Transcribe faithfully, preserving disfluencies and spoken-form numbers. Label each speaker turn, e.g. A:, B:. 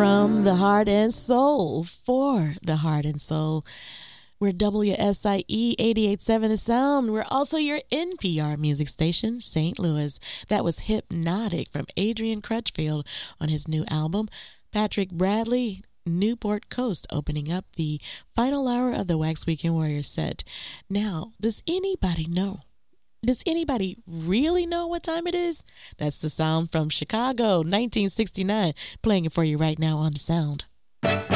A: from the heart and soul for the heart and soul. We're W S I E eighty-eight point seven The Sound. We're also your N P R music station, Saint Louis. That was Hypnotic from Adrian Crutchfield on his new album. Patrick Bradley, Newport Coast, opening up the final hour of the Wax Weekend Warrior set. Now, does anybody know? Does anybody really know what time it is? That's the sound from Chicago, nineteen sixty-nine, playing it for you right now on The Sound.